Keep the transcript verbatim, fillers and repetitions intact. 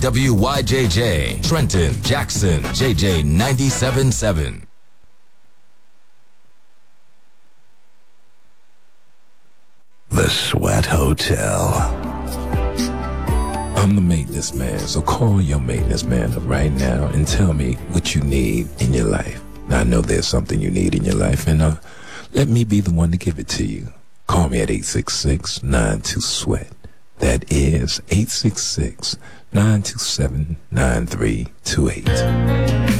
W Y J J, Trenton, Jackson, J J ninety-seven point seven. The Sweat Hotel. I'm the maintenance man, so call your maintenance man up right now and tell me what you need in your life. Now, I know there's something you need in your life, and uh, let me be the one to give it to you. Call me at eight six six, nine two, SWEAT. That is eight six six, nine two seven, nine three two eight.